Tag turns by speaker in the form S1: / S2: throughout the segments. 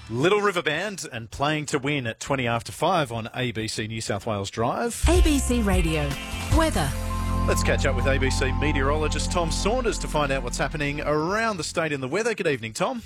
S1: Little River Band and Playing to Win at 20 after 5 on ABC New South Wales Drive.
S2: ABC Radio. Weather.
S1: Let's catch up with ABC meteorologist Tom Saunders to find out what's happening around the state in the weather. Good evening, Tom.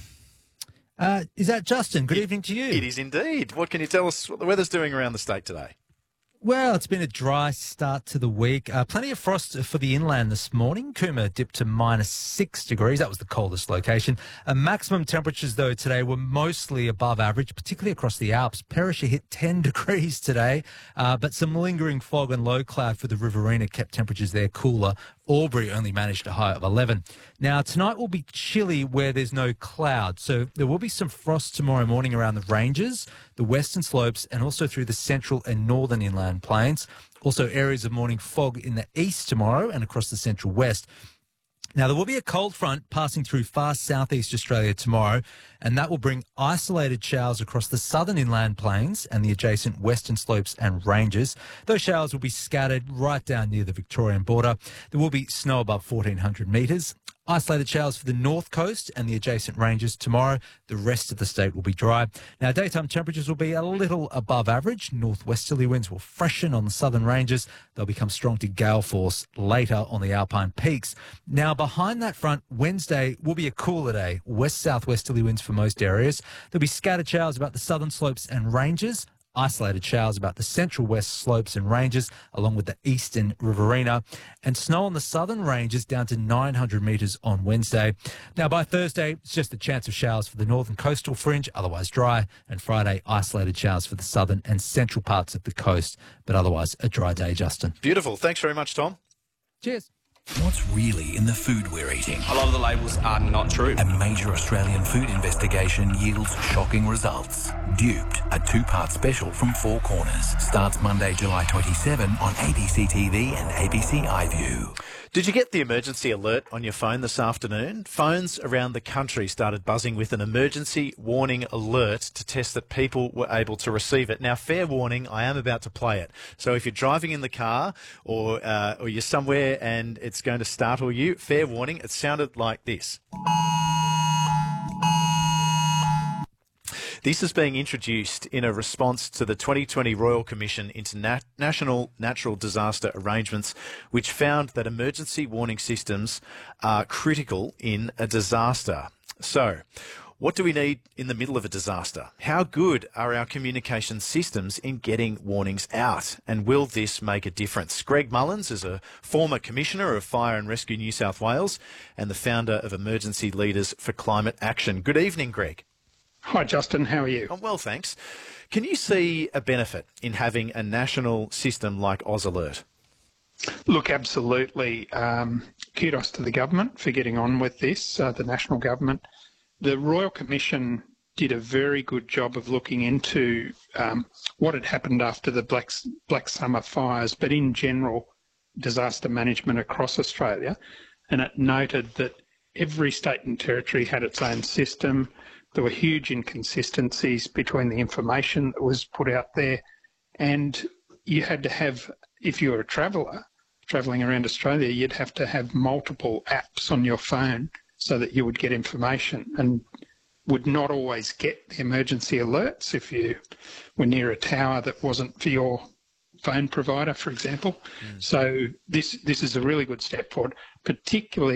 S3: Is that Justin? Good evening to you.
S1: It is indeed. What can you tell us what the weather's doing around the state today?
S3: Well, it's been a dry start to the week. Plenty of frost for the inland this morning. Cooma dipped to -6 degrees. That was the coldest location. Maximum temperatures, though, today were mostly above average, particularly across the Alps. Perisher hit 10 degrees today, but some lingering fog and low cloud for the Riverina kept temperatures there cooler. Albury only managed a high of 11. Now, tonight will be chilly where there's no cloud, so there will be some frost tomorrow morning around the ranges, the western slopes, and also through the central and northern inland plains. Also, areas of morning fog in the east tomorrow and across the central west. Now, there will be a cold front passing through far southeast Australia tomorrow, and that will bring isolated showers across the southern inland plains and the adjacent western slopes and ranges. Those showers will be scattered right down near the Victorian border. There will be snow above 1,400 metres. Isolated showers for the north coast and the adjacent ranges tomorrow. The rest of the state will be dry. Now, daytime temperatures will be a little above average. Northwesterly winds will freshen on the southern ranges. They'll become strong to gale force later on the Alpine peaks. Now, behind that front, Wednesday will be a cooler day. West-southwesterly winds for most areas. There'll be scattered showers about the southern slopes and ranges. Isolated showers about the central west slopes and ranges, along with the eastern Riverina, and snow on the southern ranges down to 900 metres on Wednesday. Now, by Thursday, it's just a chance of showers for the northern coastal fringe, otherwise dry, and Friday, isolated showers for the southern and central parts of the coast, but otherwise a dry day, Justin.
S1: Beautiful. Thanks very much, Tom.
S3: Cheers.
S4: What's really in the food we're eating?
S5: A lot of the labels are not true.
S4: A major Australian food investigation yields shocking results. Duped, a two-part special from Four Corners. Starts Monday, July 27 on ABC TV and ABC iView.
S1: Did you get the emergency alert on your phone this afternoon? Phones around the country started buzzing with an emergency warning alert to test that people were able to receive it. Now, fair warning, I am about to play it. So if you're driving in the car or you're somewhere and it's going to startle you, fair warning, it sounded like this. This is being introduced in a response to the 2020 Royal Commission into National Natural Disaster Arrangements, which found that emergency warning systems are critical in a disaster. So, what do we need in the middle of a disaster? How good are our communication systems in getting warnings out? And will this make a difference? Greg Mullins is a former Commissioner of Fire and Rescue New South Wales and the founder of Emergency Leaders for Climate Action. Good evening, Greg.
S6: Hi, Justin. How are you?
S1: I'm well, thanks. Can you see a benefit in having a national system like AusAlert?
S6: Look, absolutely. Kudos to the government for getting on with this, the national government. The Royal Commission did a very good job of looking into what had happened after the Black Summer fires, but in general, disaster management across Australia. And it noted that every state and territory had its own system. There were huge inconsistencies between the information that was put out there, and you had to have, if you were a traveller travelling around Australia, you'd have to have multiple apps on your phone so that you would get information and would not always get the emergency alerts if you were near a tower that wasn't for your phone provider, for example. So this is a really good step forward, particularly